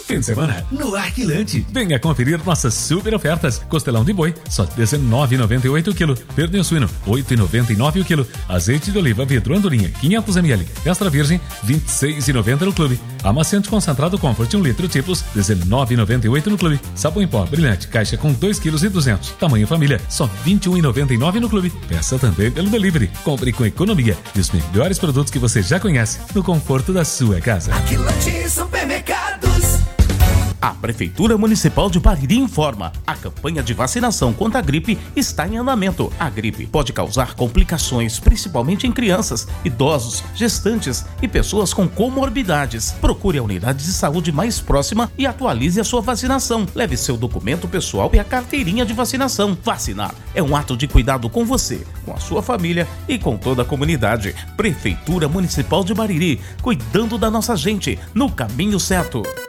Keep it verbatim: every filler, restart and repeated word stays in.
fim de semana no Arquilante. Venha conferir nossas super ofertas. Costelão de boi, só dezenove reais e noventa e oito centavos o quilo. Pernil suíno, oito reais e noventa e nove centavos o quilo. Azeite de oliva vidro andorinha, quinhentos mililitros. Extra virgem, vinte e seis reais e noventa centavos no clube. Amaciante concentrado Comfort um litro tipos, dezenove reais e noventa e oito centavos no clube. Sabão em pó brilhante, caixa com dois quilos e duzentos. Tamanho família, só vinte e um reais e noventa e nove centavos no clube. Peça também pelo delivery. Compre com economia e os melhores produtos que você já conhece no conforto da sua casa. Arquilante Supermercados. A Prefeitura Municipal de Bariri informa: a campanha de vacinação contra a gripe está em andamento. A gripe pode causar complicações, principalmente em crianças, idosos, gestantes e pessoas com comorbidades. Procure a unidade de saúde mais próxima e atualize a sua vacinação. Leve seu documento pessoal e a carteirinha de vacinação. Vacinar é um ato de cuidado com você, com a sua família e com toda a comunidade. Prefeitura Municipal de Bariri, cuidando da nossa gente no caminho certo.